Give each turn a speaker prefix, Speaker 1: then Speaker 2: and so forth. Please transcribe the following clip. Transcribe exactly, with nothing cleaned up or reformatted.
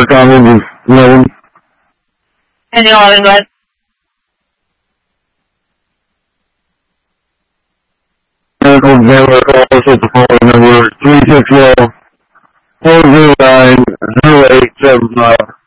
Speaker 1: our comment is eleven.
Speaker 2: And the eleven, what?
Speaker 1: Medical examiner calls at the phone number three six zero, four zero nine, zero eight seven five.